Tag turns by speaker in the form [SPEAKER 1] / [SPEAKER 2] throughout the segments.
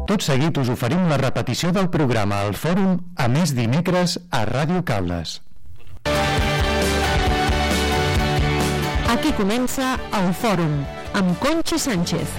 [SPEAKER 1] Tot seguit us oferim la repetició del programa El Fòrum a més dimecres a Ràdio Caldes.
[SPEAKER 2] Aquí comença El Fòrum amb Conxa Sánchez.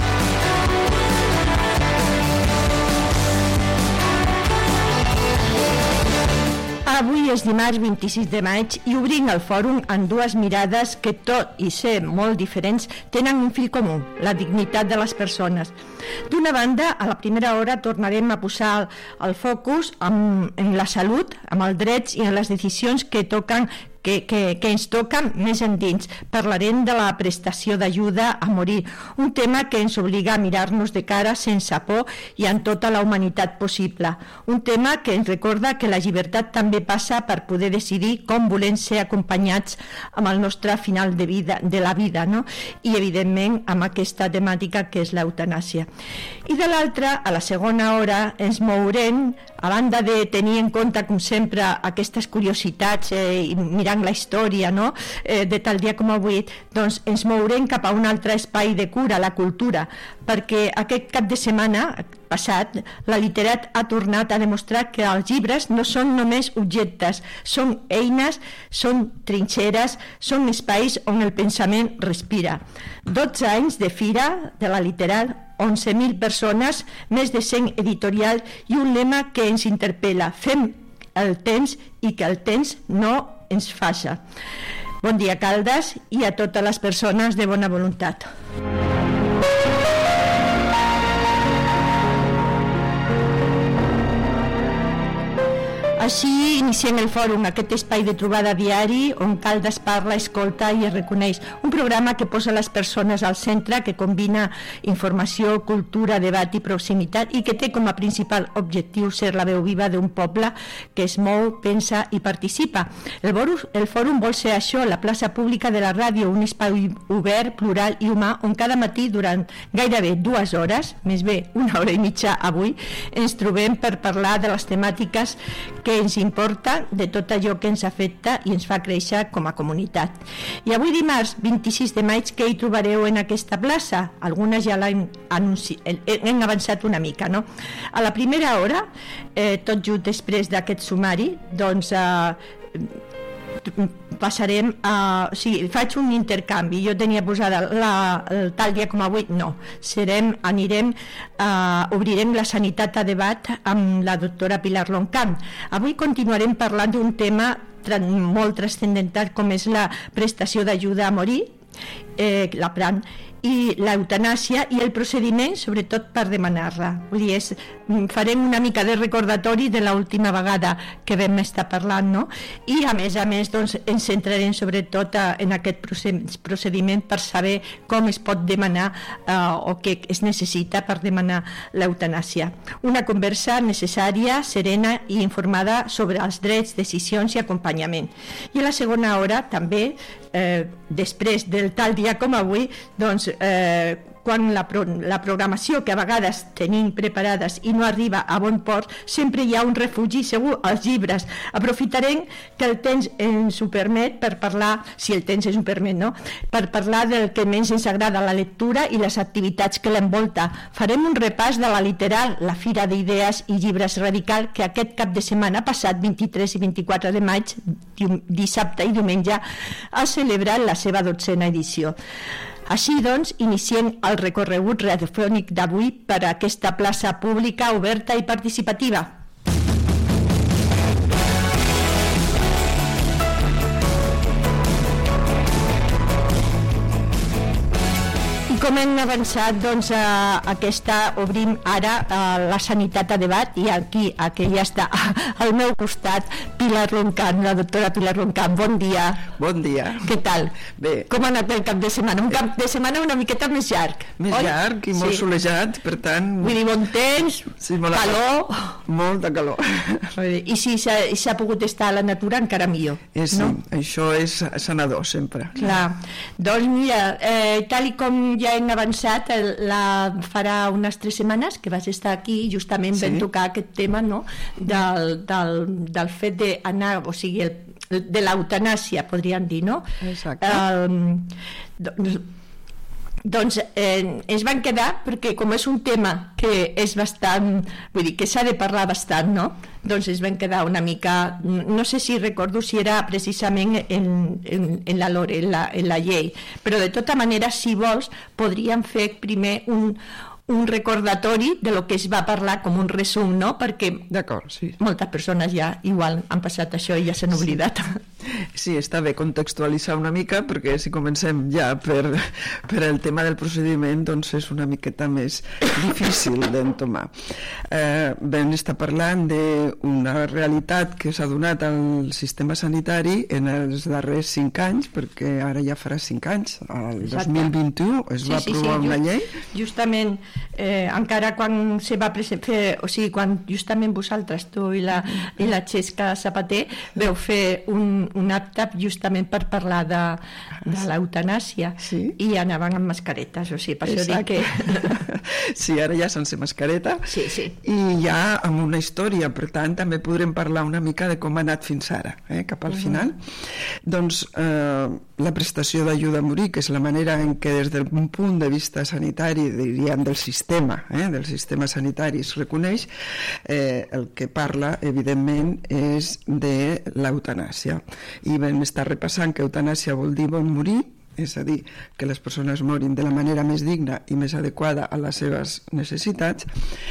[SPEAKER 2] Avui és dimarts 26 de maig i obrim el fòrum amb dues mirades que, tot i ser molt diferents, tenen un fil comú, la dignitat de les persones. D'una banda, a la primera hora tornarem a posar el focus en la salut, amb els drets i en les decisions que ens toquen més endins. Parlarem de la prestació d'ajuda a morir, un tema que ens obliga a mirar-nos de cara sense por i amb tota la humanitat possible. Un tema que ens recorda que la llibertat també passa per poder decidir com volem ser acompanyats amb el nostre final de la vida, no? I evidentment amb aquesta temàtica que és l'eutanàsia. I de l'altra, a la segona hora, ens mourem, a banda de tenir en compte, com sempre, aquestes curiositats i mirant la història, no? De tal dia com avui, doncs ens mourem cap a un altre espai de cura, la cultura, perquè aquest cap de setmana passat, la Literat ha tornat a demostrar que els llibres no són només objectes, són eines, són trinxeres, són espais on el pensament respira. 12 anys de fira de la Literat, 11.000 persones, més de 100 editorials i un lema que ens interpel·la: fem el temps i que el temps no ens faça. Bon dia, Caldes, i a totes les persones de bona voluntat. Així iniciem el fòrum, aquest espai de trobada diari on Caldes parla, escolta i es reconeix. Un programa que posa les persones al centre, que combina informació, cultura, debat i proximitat i que té com a principal objectiu ser la veu viva d'un poble que es mou, pensa i participa. El fòrum vol ser això, la plaça pública de la ràdio, un espai obert, plural i humà on cada matí durant gairebé 2 hores, més bé 1 hora i mitja avui, ens trobem per parlar de les temàtiques que ens importa, de tot allò que ens afecta i ens fa créixer com a comunitat. I avui dimarts 26 de maig, què hi trobareu en aquesta plaça? Algunes ja l'hem avançat una mica, no? A la primera hora, tot just després d'aquest sumari, doncs passarem a... Sí, faig un intercanvi. Jo tenia posada tal dia com avui, no. Obrirem la sanitat a debat amb la doctora Pilar Loncán. Avui continuarem parlant d'un tema molt transcendental com és la prestació d'ajuda a morir, la PRAN, i l'eutanàsia i el procediment, sobretot per demanar-la. Vull dir, farem una mica de recordatori de l'última vegada que vam estar parlant, no? I a més, doncs, ens centrarem sobretot en aquest procediment per saber com es pot demanar o què es necessita per demanar l'eutanàsia. Una conversa necessària, serena i informada sobre els drets, decisions i acompanyament. I a la segona hora, també, després del tal dia com avui, doncs quan la programació que a vegades tenim preparades i no arriba a bon port, sempre hi ha un refugi segur, els llibres. Aprofitarem que el temps ens ho permet per parlar, si el temps ens ho permet, no? Per parlar del que menys ens agrada, la lectura i les activitats que l'envolta. Farem un repàs de la Literal, la Fira d'Idees i Llibres Radical, que aquest cap de setmana passat, 23 i 24 de maig, dissabte i diumenge, ha celebrat la seva 12a edició. Així doncs, iniciem el recorregut radiofònic d'avui per a aquesta plaça pública oberta i participativa. Com hem avançat, doncs, obrim ara la sanitat a debat i aquí ja està al meu costat Pilar Loncán, la doctora Pilar Loncán. Bon dia.
[SPEAKER 3] Bon dia.
[SPEAKER 2] Què tal?
[SPEAKER 3] Bé.
[SPEAKER 2] Com ha anat el cap de setmana? Un cap de setmana una miqueta més llarg.
[SPEAKER 3] Més llarg i molt solejat, per tant...
[SPEAKER 2] Vull dir, bon temps, calor...
[SPEAKER 3] Molta calor.
[SPEAKER 2] I si s'ha pogut estar a la natura, encara millor.
[SPEAKER 3] Sí, això és sanador, sempre.
[SPEAKER 2] Clar. Doncs mira, tal com ja hem avançat, farà unes 3 setmanes que vas estar aquí i justament vam tocar aquest tema, no? Del fet d'anar, o sigui, de l'eutanàsia, podríem dir, no?
[SPEAKER 3] Exacte.
[SPEAKER 2] Doncs ens van quedar, perquè com és un tema que és bastant, vull dir, que s'ha de parlar bastant, no? Doncs ens van quedar una mica, no sé si recordo si era precisament en la LORE, en la llei, però de tota manera, si vols, podríem fer primer un recordatori de lo que es va parlar com un resum, no? Perquè
[SPEAKER 3] sí.
[SPEAKER 2] Moltes persones ja igual han passat això i ja s'han oblidat.
[SPEAKER 3] Sí, està bé contextualitzar una mica, perquè si comencem ja per el tema del procediment, doncs és una miqueta més difícil d'entomar. Vam estar parlant d'una realitat que s'ha donat al sistema sanitari en els darrers 5 anys, perquè ara ja farà 5 anys, el 2021 es va aprovar una llei.
[SPEAKER 2] Justament, encara quan se va fer, o sigui, quan justament vosaltres, tu i la Xesca Zapater, veu fer un acte justament per parlar de l'eutanàsia, i anaven amb mascaretes, o sigui, per això dic que...
[SPEAKER 3] Sí, ara ja sense mascareta, i ja amb una història, per tant també podrem parlar una mica de com ha anat fins ara, cap al final. Doncs la prestació d'ajuda a morir, que és la manera en què des d'un punt de vista sanitari, diríem del sistema sanitari es reconeix, el que parla evidentment és de l'eutanàsia, i vam estar repassant que eutanàsia vol dir bon morir, és a dir, que les persones morin de la manera més digna i més adequada a les seves necessitats,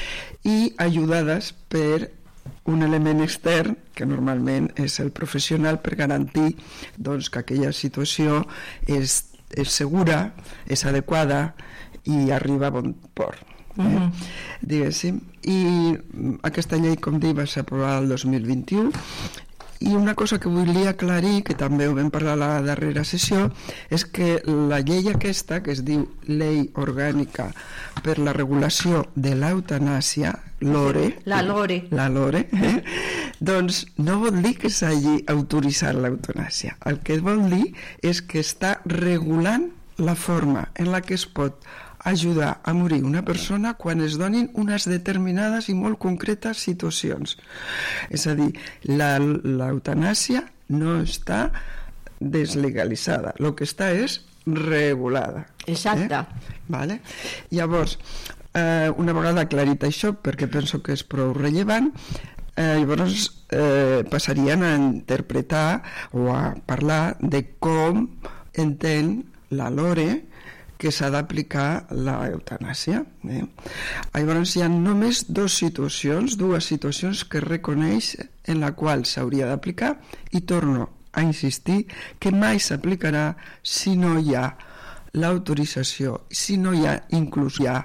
[SPEAKER 3] i ajudades per un element extern, que normalment és el professional, per garantir doncs, que aquella situació és segura, és adequada i arriba a bon port. Diguéssim. I aquesta llei, com dic, va ser aprovada el 2021, i una cosa que volia aclarir, que també ho vam parlar a la darrera sessió, és que la llei aquesta, que es diu Llei Orgànica per la Regulació de l'Eutanàsia, la LORE, doncs no vol dir que s'hagi autoritzat l'eutanàsia. El que vol dir és que està regulant la forma en la que es pot ajudar a morir una persona quan es donin unes determinades i molt concretes situacions. És a dir, l'eutanàsia no està deslegalitzada, el que està és regulada.
[SPEAKER 2] Exacte.
[SPEAKER 3] Vale? Llavors, una vegada aclarit això, perquè penso que és prou rellevant, llavors passarien a interpretar o a parlar de com entén la LORE que s'ha d'aplicar l'eutanàsia. Llavors hi ha només dues situacions que reconeix en la qual s'hauria d'aplicar, i torno a insistir que mai s'aplicarà si no hi ha l'autorització, si no hi ha inclús ja